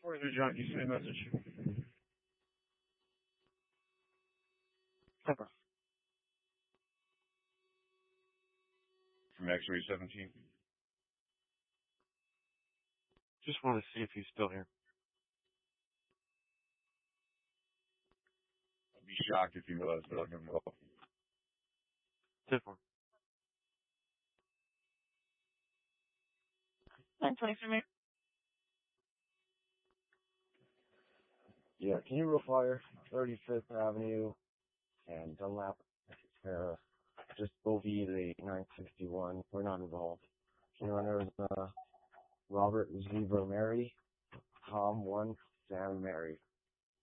Where's the John? You sent a message. Pepper. From X-Ray 17. Just want to see if he's still here. I'd be shocked if he was, but I'll give him a call. Sit for him. 923, mate. Yeah, can you refire 35th Avenue and Dunlap? Just OV the 961. We're not involved. Can you run over Robert Zebra Mary, Tom 1, Sam Mary.